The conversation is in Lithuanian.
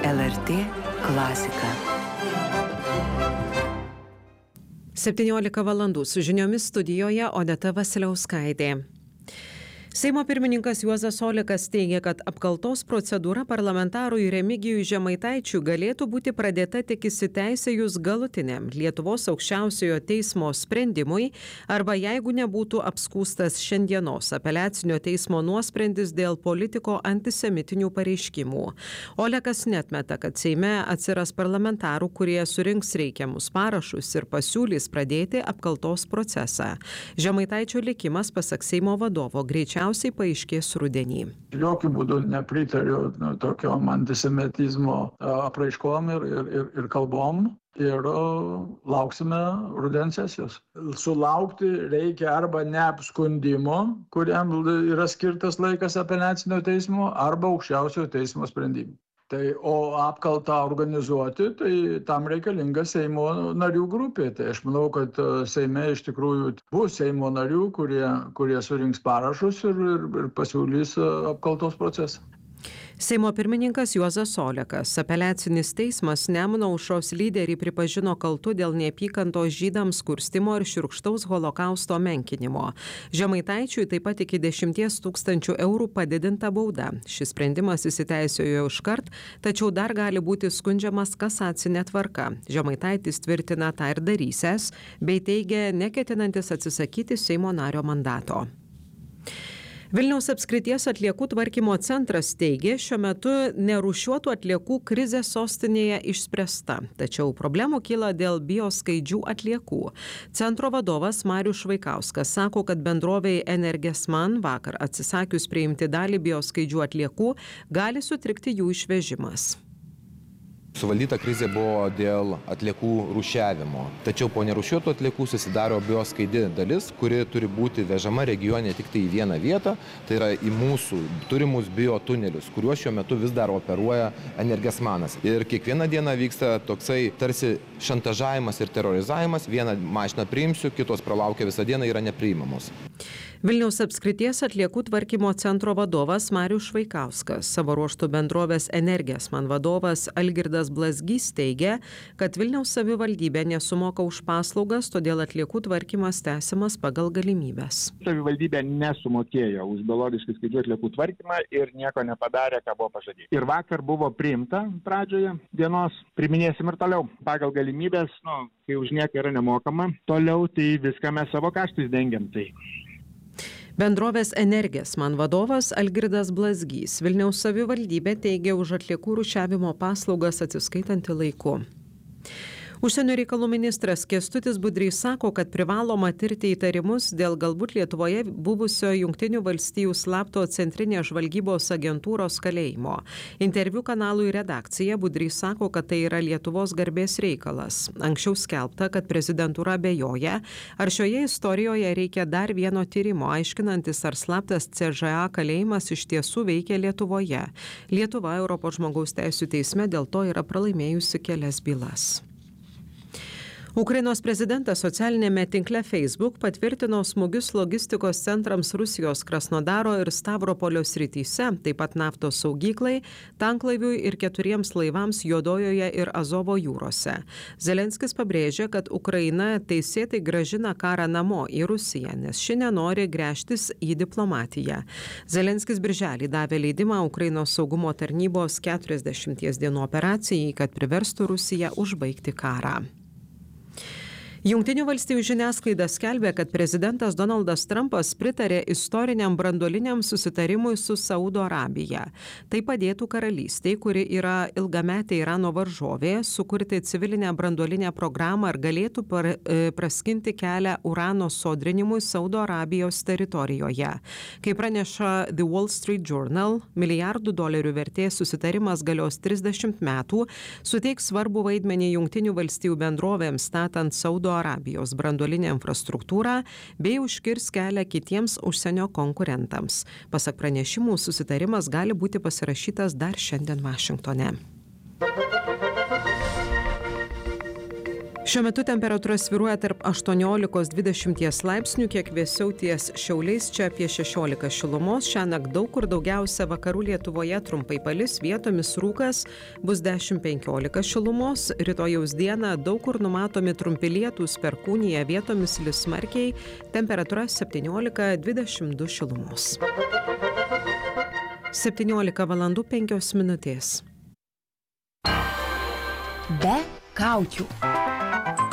LRT klasika. 17 valandų su žiniomis studijoje Odeta Vasiliauskaitė. Seimo pirmininkas Juozas Olekas teigia, kad apkaltos procedūra parlamentarui Remigijui Žemaitaičiui galėtų būti pradėta tik įsiteisėjus galutiniam Lietuvos aukščiausiojo teismo sprendimui arba jeigu nebūtų apskųstas šiandienos apeliacinio teismo nuosprendis dėl politiko antisemitinių pareiškimų. Olekas neatmeta, kad Seime atsiras parlamentarų, kurie surinks reikiamus parašus ir pasiūlys pradėti apkaltos procesą. Žemaitaičio likimas, pasak Seimo vadovo, greičiausiai paaiškės rudenį. Jokių būdų nepritariu tokiom antisemitizmo apraiškom ir kalbom. Ir lauksime rudens sesijos. Sulaukti reikia arba neapskundimo, kuriam yra skirtas laikas apeliacinio teismo, arba aukščiausiojo teismo sprendimų. O apkaltą organizuoti, tai tam reikalinga Seimo narių grupė. Tai aš manau, kad Seime iš tikrųjų bus Seimo narių, kurie surinks parašus ir pasiūlys apkaltos procesą. Seimo pirmininkas Juozas Olekas. Apeliacinis teismas Nemuno aušros lyderį pripažino kaltu dėl neapykantos žydams kurstymo ir šiurkštaus holokausto menkinimo. Žemaitaičiui taip pat iki 10 000 eurų padidinta bauda. Šis sprendimas įsiteisėjo iškart, tačiau dar gali būti skundžiamas kasacinė tvarka. Žemaitaitis tvirtina tą ir darysęs, bei teigia neketinantis atsisakyti Seimo nario mandato. Vilniaus apskrities atliekų tvarkymo centras teigia, šiuo metu nerūšiuotų atliekų krizė sostinėje išspręsta, tačiau problemų kyla dėl bioskaidžių atliekų. Centro vadovas Marius Švaikauskas sako, kad bendrovei Energesman vakar atsisakius priimti dalį bioskaidžių atliekų, gali sutrikti jų išvežimas. Suvaldyta krizė buvo dėl atliekų rūšiavimo. Tačiau po nerūšiuotų atliekų susidaro bioskaidi dalis, kuri turi būti vežama regione tik tai į vieną vietą, tai yra į mūsų turimus biotunelius, kuriuos šiuo metu vis dar operuoja Energesmanas. Ir kiekvieną dieną vyksta toksai tarsi šantažavimas ir terrorizavimas. Vieną mašiną priimsiu, kitos pralaukia visą dieną, yra nepriimamos. Vilniaus apskrities atliekų tvarkymo centro vadovas Marius Švaikauskas. Savo ruožtų bendrovės Energesman vadovas Algirdas Blazgys teigia, kad Vilniaus savivaldybė nesumoka už paslaugas, todėl atliekų tvarkymas tęsiamas pagal galimybes. Savivaldybė nesumokėjo už biologiškai skaidžių atliekų tvarkymą ir nieko nepadarė, ką buvo pažadėta. Ir vakar buvo priimta pradžioje dienos, priminėsim ir toliau. Pagal galimybės, kai už nieką yra nemokama, toliau tai viską mes savo kaštais dengiam. Bendrovės Energesman vadovas Algirdas Blazgys. Vilniaus savivaldybė teigia už atliekų rūšiavimo paslaugas atsiskaitanti laiku. Užsienio reikalų ministras Kęstutis Budrys sako, kad privaloma tirti įtarimus dėl galbūt Lietuvoje buvusio Jungtinių valstijų slapto centrinės žvalgybos agentūros kalėjimo. Interviu kanalui Redakcija Budrys sako, kad tai yra Lietuvos garbės reikalas. Anksčiau skelbta, kad prezidentūra abejoja, ar šioje istorijoje reikia dar vieno tyrimo, aiškinantis, ar slaptas CŽA kalėjimas iš tiesų veikia Lietuvoje. Lietuva Europos žmogaus teisių teisme dėl to yra pralaimėjusi kelias bylas. Ukrainos prezidentas socialinėme tinkle Facebook patvirtino smūgius logistikos centrams Rusijos Krasnodaro ir Stavropolio srityse, taip pat naftos saugyklai, tanklaiviui ir 4 laivams Juodojoje ir Azovo jūrose. Zelenskis pabrėžė, kad Ukraina teisėtai grąžina karą namo į Rusiją, nes ši nenori gręžtis į diplomatiją. Zelenskis birželį davė leidimą Ukrainos saugumo tarnybos 40 dienų operacijai, kad priverstų Rusiją užbaigti karą. Jungtinių valstijų žiniasklaida skelbė, kad prezidentas Donaldas Trumpas pritarė istoriniam branduoliniam susitarimui su Saudo Arabija. Tai padėtų karalystei, kuri yra ilgametė Irano varžovė, sukurti civilinę branduolinę programą ir galėtų praskinti kelią urano sodrinimui Saudo Arabijos teritorijoje. Kaip praneša The Wall Street Journal, $milijardų vertės susitarimas galios 30 metų, suteiks svarbų vaidmenį Jungtinių valstijų bendrovėms statant Saudo Arabijos branduolinę infrastruktūrą bei užkirs kelią kitiems užsienio konkurentams. Pasak pranešimų, susitarimas gali būti pasirašytas dar šiandien Vašingtone. Šiuo metu temperatūra svyruoja tarp 18–20 laipsnių, kiek vėsiau ties Šiauliais, čia apie 16 šilumos. Šiąnakt daug kur, daugiausia vakarų Lietuvoje trumpai palis, vietomis rūkas, bus 10–15 šilumos. Rytojaus dieną daug kur numatomi trumpi lietūs, perkūnija, vietomis lis smarkiai, temperatūra 17–22 šilumos. 17:05. Be kaukių.